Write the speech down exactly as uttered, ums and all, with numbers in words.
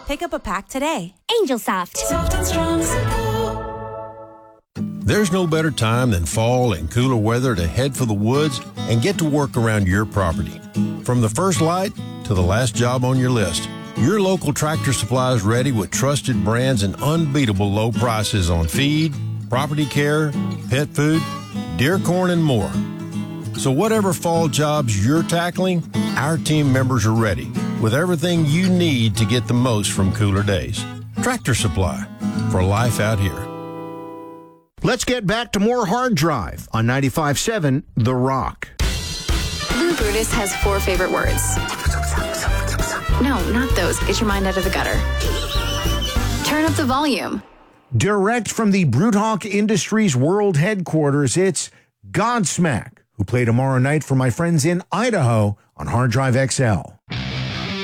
Pick up a pack today. Angel Soft. Soft and strong support. There's no better time than fall and cooler weather to head for the woods and get to work around your property. From the first light to the last job on your list, your local Tractor Supply is ready with trusted brands and unbeatable low prices on feed, property care, pet food, deer corn, and more. So whatever fall jobs you're tackling, our team members are ready with everything you need to get the most from cooler days. Tractor Supply, for life out here. Let's get back to more Hard Drive on ninety-five point seven The Rock. Lou Brutus has four favorite words. No, not those. Get your mind out of the gutter. Turn up the volume. Direct from the Brewtalk Industries World Headquarters, it's Godsmack, who play tomorrow night for my friends in Idaho on Hard Drive X L.